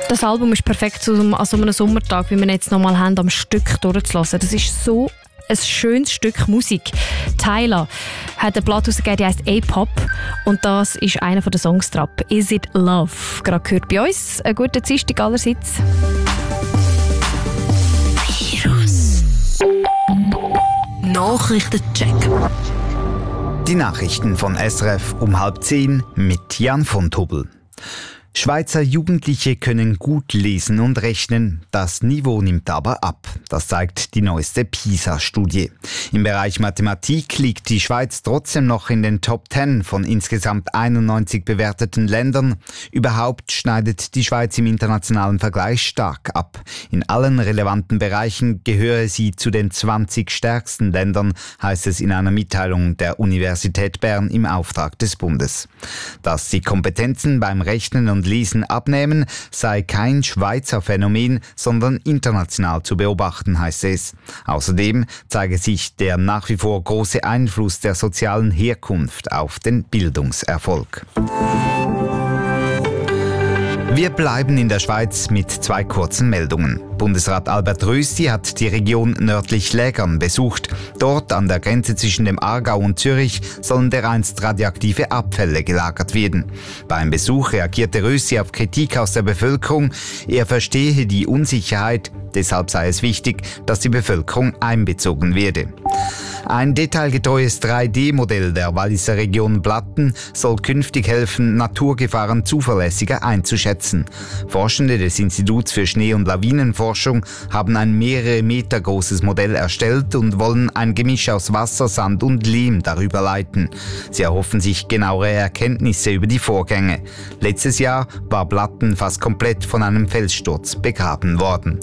Das Album ist perfekt an so einem Sommertag, wie wir jetzt noch mal haben, am Stück durchzulassen. Das ist so ein schönes Stück Musik. Tyler hat eine Platte rausgegeben, die heisst A-Pop. Und das ist einer der Songs drauf. Is It Love? Gerade gehört bei uns. Eine gute Dienstag allerseits. Virus. Nachrichtencheck. Die Nachrichten von SRF um 9:30 mit Jan von Tobel. Schweizer Jugendliche können gut lesen und rechnen, das Niveau nimmt aber ab. Das zeigt die neueste PISA-Studie. Im Bereich Mathematik liegt die Schweiz trotzdem noch in den Top 10 von insgesamt 91 bewerteten Ländern. Überhaupt schneidet die Schweiz im internationalen Vergleich stark ab. In allen relevanten Bereichen gehöre sie zu den 20 stärksten Ländern, heißt es in einer Mitteilung der Universität Bern im Auftrag des Bundes. Dass die Kompetenzen beim Rechnen und Lesen abnehmen, sei kein Schweizer Phänomen, sondern international zu beobachten, heißt es. Außerdem zeige sich der nach wie vor große Einfluss der sozialen Herkunft auf den Bildungserfolg. Wir bleiben in der Schweiz mit 2 kurzen Meldungen. Bundesrat Albert Rösti hat die Region nördlich Lägern besucht. Dort an der Grenze zwischen dem Aargau und Zürich sollen dereinst radioaktive Abfälle gelagert werden. Beim Besuch reagierte Rösti auf Kritik aus der Bevölkerung. Er verstehe die Unsicherheit, deshalb sei es wichtig, dass die Bevölkerung einbezogen werde. Ein detailgetreues 3D-Modell der Walliser Region Blatten soll künftig helfen, Naturgefahren zuverlässiger einzuschätzen. Forschende des Instituts für Schnee- und Lawinenforschung haben ein mehrere Meter großes Modell erstellt und wollen ein Gemisch aus Wasser, Sand und Lehm darüber leiten. Sie erhoffen sich genauere Erkenntnisse über die Vorgänge. Letztes Jahr war Blatten fast komplett von einem Felssturz begraben worden.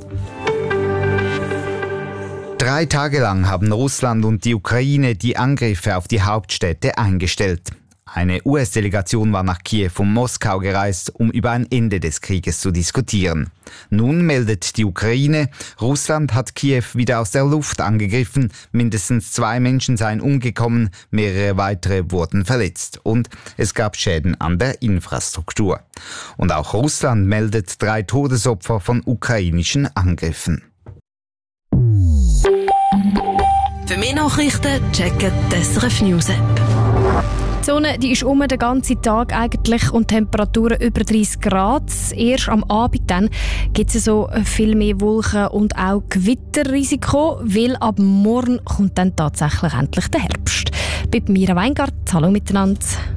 3 Tage lang haben Russland und die Ukraine die Angriffe auf die Hauptstädte eingestellt. Eine US-Delegation war nach Kiew und Moskau gereist, um über ein Ende des Krieges zu diskutieren. Nun meldet die Ukraine, Russland hat Kiew wieder aus der Luft angegriffen, mindestens 2 Menschen seien umgekommen, mehrere weitere wurden verletzt und es gab Schäden an der Infrastruktur. Und auch Russland meldet 3 Todesopfer von ukrainischen Angriffen. Für mehr Nachrichten checken die SRF News App. Die Sonne die ist den ganzen Tag eigentlich und Temperaturen über 30 Grad. Erst am Abend dann gibt es so viel mehr Wolken und auch Gewitterrisiko, weil ab morgen kommt dann tatsächlich endlich der Herbst. Bei Mira Weingart, hallo miteinander.